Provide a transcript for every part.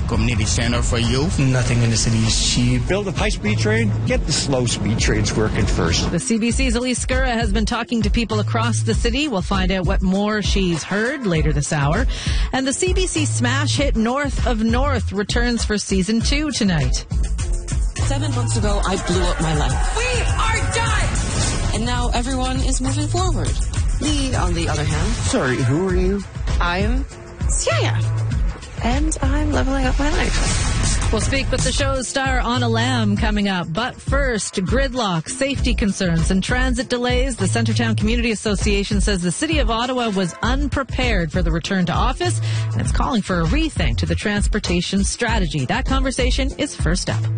community center for youth. Nothing in the city is cheap. Build a high-speed train, get the slow-speed trains working first. The CBC's Elise Skura has been talking to people across the city. We'll find out what more she's heard later this hour. And the CBC smash hit North of North returns for season 2 tonight. 7 months ago, I blew up my life. We are done! And now everyone is moving forward. Me, on the other hand. Sorry, who are you? I'm Siaya. And I'm leveling up my life. We'll speak with the show's star, Anna Lamb, coming up. But first, gridlock, safety concerns, and transit delays. The Centretown Community Association says the City of Ottawa was unprepared for the return to office, and it's calling for a rethink to the transportation strategy. That conversation is first up.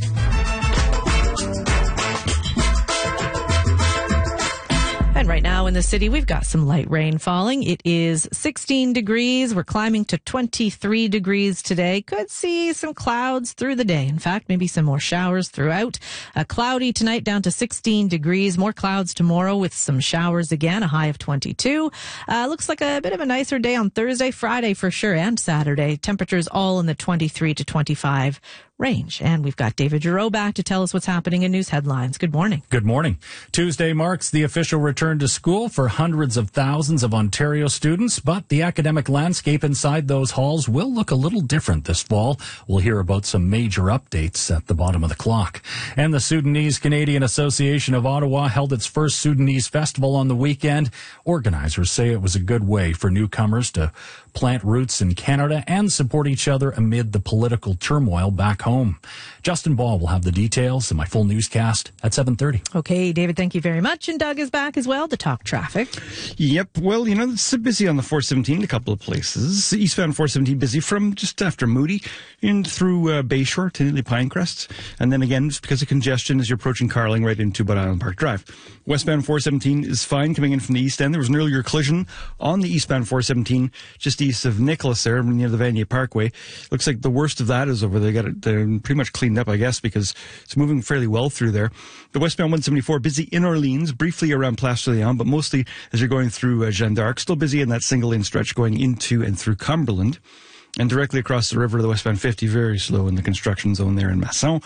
And right now in the city, we've got some light rain falling. It is 16 degrees. We're climbing to 23 degrees today. Could see some clouds through the day. In fact, maybe some more showers throughout. Cloudy tonight down to 16 degrees. More clouds tomorrow with some showers again, a high of 22. Looks like a bit of a nicer day on Thursday, Friday for sure, and Saturday. Temperatures all in the 23 to 25 range. And we've got David Giroux back to tell us what's happening in news headlines. Good morning. Good morning. Tuesday marks the official return to school for hundreds of thousands of Ontario students, but the academic landscape inside those halls will look a little different this fall. We'll hear about some major updates at the bottom of the clock. And the Sudanese Canadian Association of Ottawa held its first Sudanese festival on the weekend. Organizers say it was a good way for newcomers to plant roots in Canada and support each other amid the political turmoil back home. Justin Ball will have the details in my full newscast at 7:30. Okay, David, thank you very much. And Doug is back as well to talk traffic. Yep. Well, it's busy on the 417 a couple of places. Eastbound 417 busy from just after Moody in through Bayshore to nearly Pinecrest. And then again, just because of congestion as you're approaching Carling right into Bud Island Park Drive. Westbound 417 is fine coming in from the east end. There was an earlier collision on the eastbound 417 just east of Nicholas there near the Vanier Parkway. Looks like the worst of that is over. They're pretty much cleaned up, I guess, because it's moving fairly well through there. The westbound 174 busy in Orleans, briefly around Place de Leon, but mostly as you're going through Jeanne d'Arc. Still busy in that single lane stretch going into and through Cumberland. And directly across the river, the westbound 50, very slow in the construction zone there in Masson.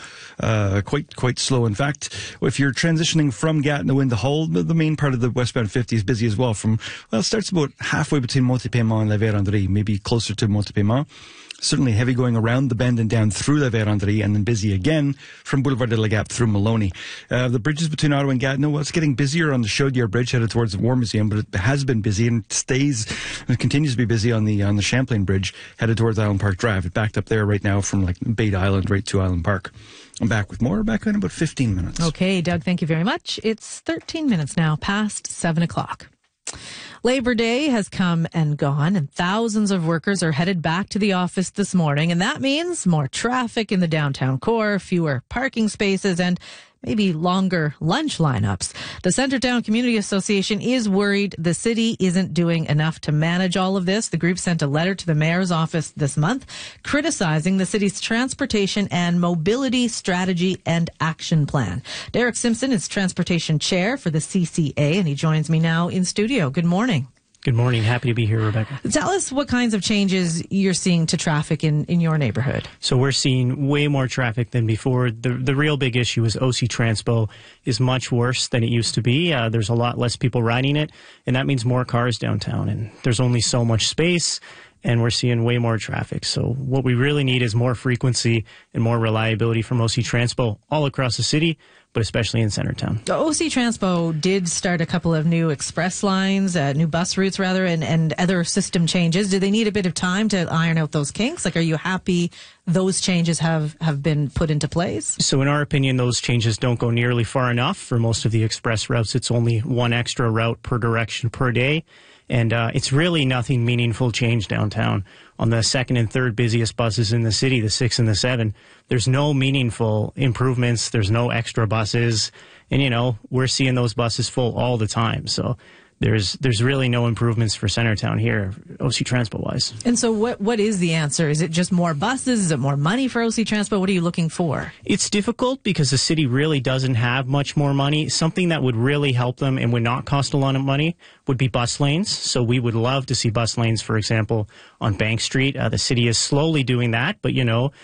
Quite slow, in fact. If you're transitioning from Gatineau into Hull, the main part of the westbound 50 is busy as well. It starts about halfway between Monte-Paiement and La Vérendrye, maybe closer to Monte-Paiement. Certainly heavy going around the bend and down through La Vérendrye, and then busy again from Boulevard de la Gap through Maloney. The bridges between Ottawa and Gatineau, well, it's getting busier on the Chaudière Bridge headed towards the War Museum, but it has been busy and it continues to be busy on the Champlain Bridge headed towards Island Park Drive. It backed up there right now from Bate Island right to Island Park. I'm back with more, back in about 15 minutes. Okay, Doug, thank you very much. It's 13 minutes now past 7 o'clock. Labor Day has come and gone, and thousands of workers are headed back to the office this morning, and that means more traffic in the downtown core, fewer parking spaces, and maybe longer lunch lineups. The Centretown Community Association is worried the city isn't doing enough to manage all of this. The group sent a letter to the mayor's office this month criticizing the city's transportation and mobility strategy and action plan. Derek Simpson is transportation chair for the CCA, and he joins me now in studio. Good morning. Good morning. Happy to be here, Rebecca. Tell us what kinds of changes you're seeing to traffic in your neighborhood. So we're seeing way more traffic than before. The real big issue is OC Transpo is much worse than it used to be. There's a lot less people riding it, and that means more cars downtown. And there's only so much space, and we're seeing way more traffic. So what we really need is more frequency and more reliability from OC Transpo all across the city, but especially in Centretown. The OC Transpo did start a couple of new express lines, new bus routes rather, and other system changes. Do they need a bit of time to iron out those kinks? Are you happy those changes have been put into place? So in our opinion, those changes don't go nearly far enough. For most of the express routes, it's only one extra route per direction per day. And it's really nothing meaningful change downtown. On the second and third busiest buses in the city, the 6 and the 7, there's no meaningful improvements. There's no extra buses. And, we're seeing those buses full all the time. So there's really no improvements for Centretown here, OC Transpo-wise. And so what is the answer? Is it just more buses? Is it more money for OC Transpo? What are you looking for? It's difficult because the city really doesn't have much more money. Something that would really help them and would not cost a lot of money would be bus lanes. So we would love to see bus lanes, for example, on Bank Street. The city is slowly doing that, but,